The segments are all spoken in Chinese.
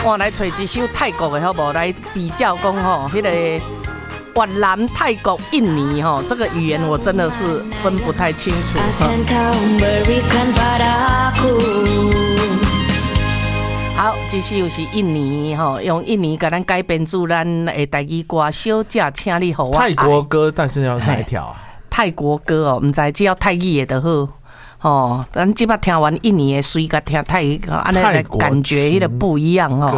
换来找一首泰国的好不好？来比较讲吼，迄个越南、泰国、印尼吼，这个语言我真的是分不太清楚。好，这首是印尼吼，用印尼给咱改编出咱的台语歌，小姐，请你给我爱。 泰国歌，但是要哪一条啊？ 泰国歌哦，唔知只要泰语的就好。哦，咱即摆听完印尼的水，甲听泰语，安尼感觉迄个不一样哦。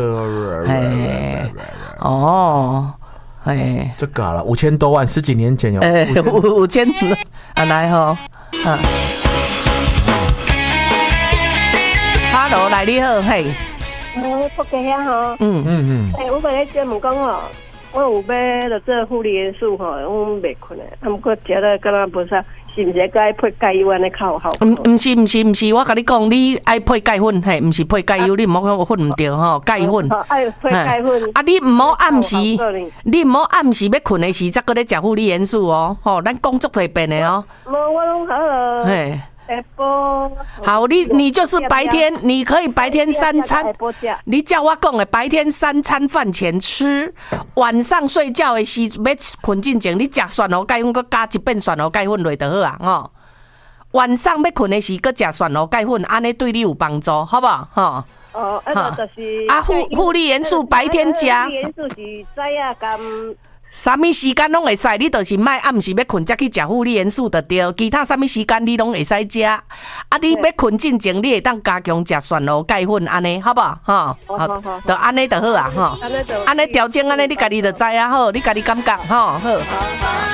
哦，哎， 这个了，5000多万，10几年前有。 5000，来吼，Hello， 来你好，嘿。 福建遐吼，我本来专门讲吼，我有要着做护理元素吼，我袂困诶，啊，毋过食了敢若无啥，是毋是该配钙油安尼较有效？ 毋是，我甲你讲，你爱配钙粉，嘿，毋是配钙油，你毋好讲我混毋对吼，钙粉。 爱配钙粉。 啊，你毋好暗时要困诶时，则搁咧食护理元素哦，吼，咱讲足侪遍诶哦。 无，我拢好。嘿。 好，你就是白天，你可以白天3餐，你叫我讲的白天3餐饭前吃，晚上睡觉的时要困之前，你食蒜头钙粉，搁加一遍蒜头钙粉落就好啊，吼。晚上要困的时，搁食蒜头钙粉，安尼对你有帮助，好不好？吼。 哦，就是啊，护理元素白天食。 护理元素是知影甘。 啥物时间拢会使，你就是莫暗时要困才去食护理元素就对。其他啥物时间你拢会使食。啊，你要困之前，你会当加强食蒜头钙粉，安尼好不好？ 好， 就安尼就好啊，吼。安尼调整安尼，你家己就知啊，好，你家己感觉，吼，好。